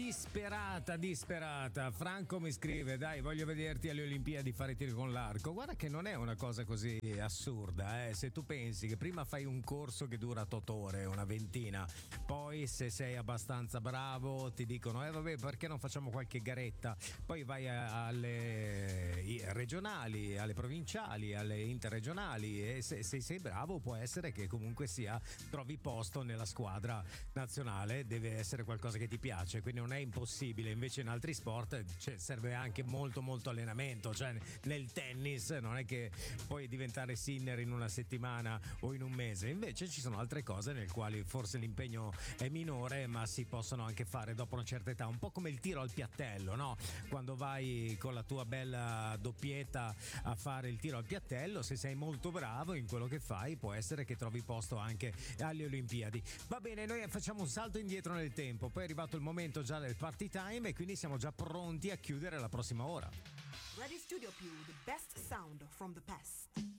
disperata. Franco mi scrive: dai, voglio vederti alle Olimpiadi fare tiro con l'arco. Guarda che non è una cosa così assurda, se tu pensi che prima fai un corso che dura 8 ore, una ventina, poi se sei abbastanza bravo ti dicono vabbè, perché non facciamo qualche garetta, poi vai alle regionali, alle provinciali, alle interregionali, e se sei bravo può essere che comunque sia trovi posto nella squadra nazionale. Deve essere qualcosa che ti piace, quindi non è impossibile. Invece in altri sport serve anche molto allenamento, cioè nel tennis non è che puoi diventare sinner in una settimana o in un mese, invece ci sono altre cose nel quali forse l'impegno è minore ma si possono anche fare dopo una certa età, un po' come il tiro al piattello, no? Quando vai con la tua bella doppietta a fare il tiro al piattello, se sei molto bravo in quello che fai può essere che trovi posto anche alle Olimpiadi. Va bene, noi facciamo un salto indietro nel tempo, poi è arrivato il momento già del party time e quindi siamo già pronti a chiudere la prossima ora. Radio Studio Più, the best sound from the past.